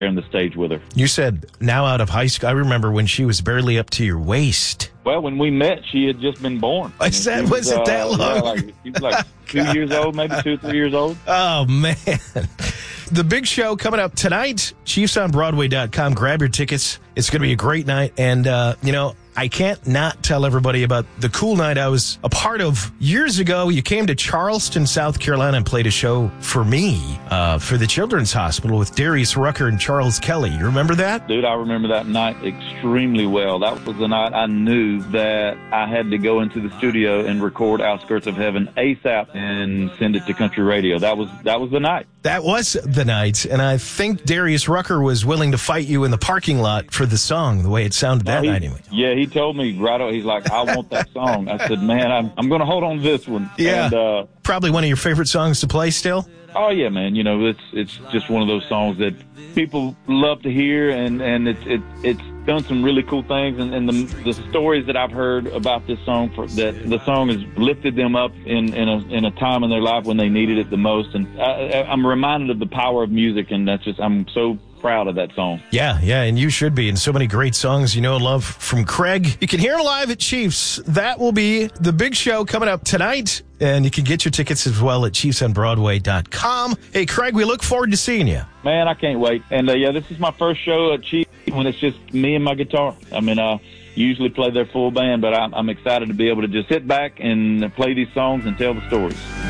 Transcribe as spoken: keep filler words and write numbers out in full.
on the stage with her. You said now out of high school. I remember when she was barely up to your waist. Well, when we met, she had just been born. I Is that, was, was it that uh, long? Yeah, like, she was like two years old, maybe two, three years old. Oh, man. The big show coming up tonight, Chiefs on Broadway dot com. Grab your tickets. It's going to be a great night. And, uh, you know, I can't not tell everybody about the cool night I was a part of years ago. You came to Charleston, South Carolina, and played a show for me uh, for the Children's Hospital with Darius Rucker and Charles Kelly. You remember that? Dude, I remember that night extremely well. That was the night I knew that I had to go into the studio and record Outskirts of Heaven ASAP and send it to country radio. That was that was the night. That was the night, and I think Darius Rucker was willing to fight you in the parking lot for the song, the way it sounded that he, night anyway. Yeah, he told me right away, he's like, I want that song. I said, man, I'm, I'm going to hold on to this one. Yeah, and, uh, probably one of your favorite songs to play still? Oh, yeah, man. You know, it's it's just one of those songs that people love to hear, and, and it's it, it's done some really cool things. And, and the the stories that I've heard about this song, for, that the song has lifted them up in, in, a, in a time in their life when they needed it the most. And I, I'm reminded of the power of music, and that's just, I'm so proud of that song. Yeah, yeah, and you should be. And so many great songs you know and love from Craig. You can hear him live at Chiefs. That will be the big show coming up tonight. And you can get your tickets as well at Chiefs on Broadway dot com. Hey, Craig, we look forward to seeing you. Man, I can't wait. And, uh, yeah, this is my first show at Chiefs when it's just me and my guitar. I mean, I usually play their full band, but I'm, I'm excited to be able to just sit back and play these songs and tell the stories.